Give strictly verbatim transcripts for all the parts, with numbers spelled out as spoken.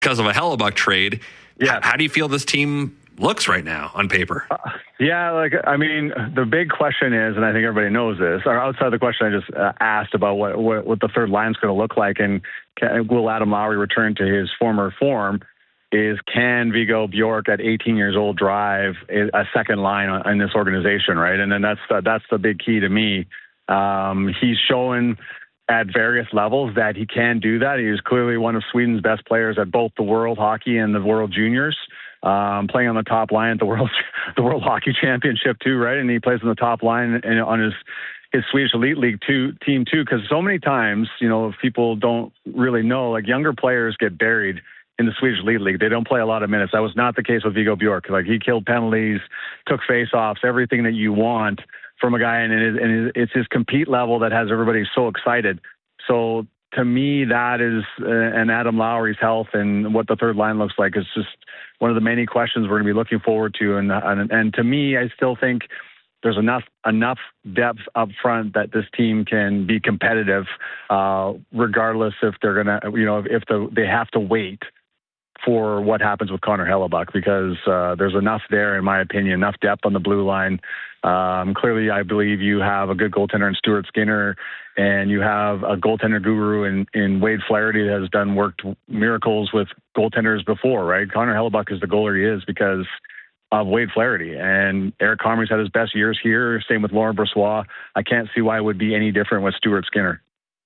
because of a Hellebuyck trade. Yeah. H- how do you feel this team looks right now on paper? Uh, yeah, like, I mean, the big question is, and I think everybody knows this, or outside the question I just uh, asked about what, what, what the third line's going to look like, and can, will Adam Lowry return to his former form, is can Viggo Bjork at eighteen years old drive a second line in this organization, right? And then that's the, that's the big key to me. Um, he's shown at various levels that he can do that. He is clearly one of Sweden's best players at both the World Hockey and the World Juniors, um, playing on the top line at the World the World Hockey Championship too, right? And he plays on the top line and on his his Swedish Elite League two team too, because so many times, you know, if people don't really know, like younger players get buried in the Swedish Elite League. They don't play a lot of minutes. That was not the case with Viggo Bjork. Like, he killed penalties, took face-offs, everything that you want from a guy, and, it is, and it's his compete level that has everybody so excited. So to me, that is, uh, and Adam Lowry's health and what the third line looks like is just one of the many questions we're going to be looking forward to. And, and, and to me, I still think there's enough enough depth up front that this team can be competitive, uh, regardless if they're going to, you know, if the, they have to wait for what happens with Connor Hellebuyck, because uh, there's enough there, in my opinion, enough depth on the blue line. Um, clearly, I believe you have a good goaltender in Stuart Skinner, and you have a goaltender guru in, in Wade Flaherty that has done worked miracles with goaltenders before, right? Connor Hellebuyck is the goalie he is because of Wade Flaherty, and Eric Comrie's had his best years here. Same with Laurent Brossoit. I can't see why it would be any different with Stuart Skinner.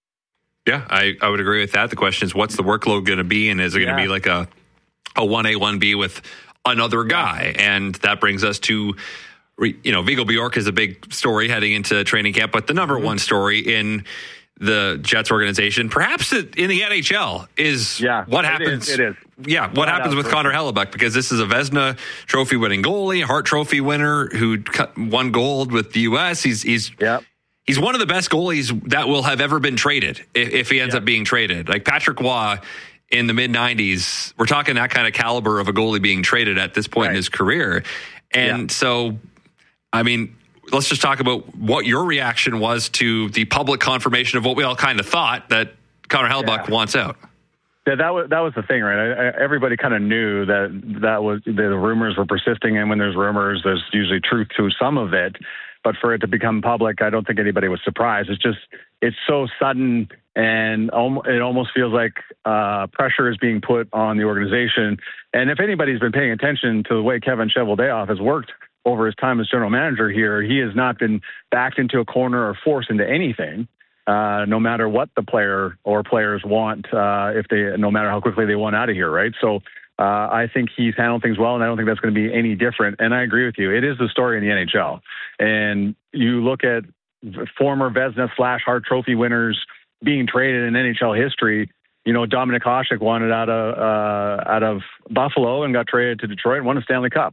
Yeah, I, I would agree with that. The question is, what's the workload going to be, and is it going to yeah. be like a a one A, one B with another guy? And that brings us to, you know, Viggo Bjork is a big story heading into training camp, but the number mm-hmm. one story in the Jets organization, perhaps in the N H L, is yeah, what happens. It is. It is. Yeah, what Flat happens with Connor Hellebuyck, because this is a Vezina Trophy winning goalie, Hart Trophy winner who won gold with the U S. He's he's yep. he's one of the best goalies that will have ever been traded if, if he ends yep. up being traded. Like Patrick Waugh in the mid nineties, we're talking that kind of caliber of a goalie being traded at this point right. in his career. And yeah. so, I mean, let's just talk about what your reaction was to the public confirmation of what we all kind of thought, that Connor Hellebuyck yeah. wants out. Yeah, that was that was the thing, right? I, I, everybody kind of knew that that was the rumors were persisting, and when there's rumors, there's usually truth to some of it. But for it to become public, I don't think anybody was surprised. It's just it's so sudden, and it almost feels like uh, pressure is being put on the organization. And if anybody's been paying attention to the way Kevin Cheveldayoff has worked over his time as general manager here, he has not been backed into a corner or forced into anything. Uh, no matter what the player or players want, uh, if they, no matter how quickly they want out of here, right? So uh, I think he's handled things well, and I don't think that's going to be any different. And I agree with you; it is the story in the N H L. And you look at former Vezina slash Hart Trophy winners being traded in N H L history. You know, Dominik Hasek wanted out of uh, out of Buffalo and got traded to Detroit and won a Stanley Cup.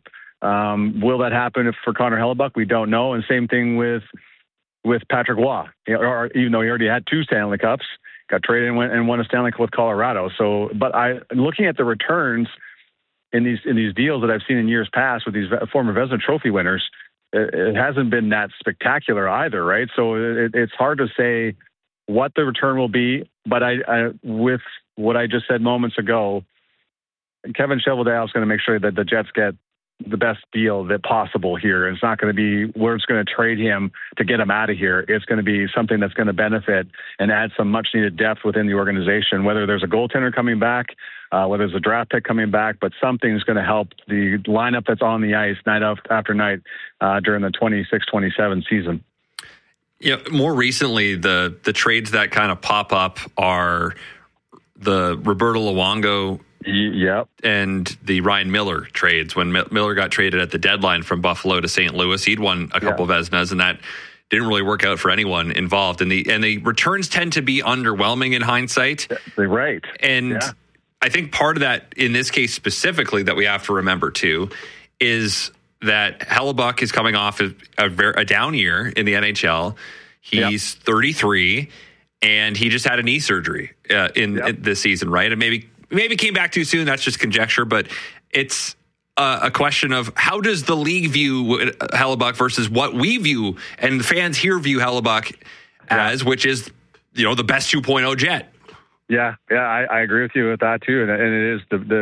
Um, will that happen if, for Connor Hellebuyck? We don't know. And same thing with. with Patrick Waugh, or even though he already had two Stanley Cups, got traded and went and won a Stanley Cup with Colorado. So, but I, looking at the returns in these in these deals that I've seen in years past with these former Vezina Trophy winners, it, it hasn't been that spectacular either, right? So it, it's hard to say what the return will be. But I, I with what I just said moments ago, Kevin Cheveldayoff is going to make sure that the Jets get the best deal that possible here. It's not going to be where it's going to trade him to get him out of here. It's going to be something that's going to benefit and add some much needed depth within the organization, whether there's a goaltender coming back, uh, whether there's a draft pick coming back, but something's going to help the lineup that's on the ice night after night uh, during the twenty-six twenty-seven season. Yeah. More recently, the, the trades that kind of pop up are the Roberto Luongo Yep. and the Ryan Miller trades. When Miller got traded at the deadline from Buffalo to Saint Louis, he'd won a couple yeah. of Vezinas, and that didn't really work out for anyone involved. And the and the returns tend to be underwhelming in hindsight. They're right. And yeah. I think part of that, in this case specifically, that we have to remember too, is that Hellebuyck is coming off a, a, a down year in the N H L. He's yep. thirty-three, and he just had a knee surgery uh, in, yep. in this season, right? And maybe. Maybe came back too soon. That's just conjecture, but it's uh, a question of how does the league view Hellebuyck versus what we view and the fans here view Hellebuyck yeah. as, which is, you know, the best two point oh Jet. Yeah, yeah, I, I agree with you with that too, and, and it is the, the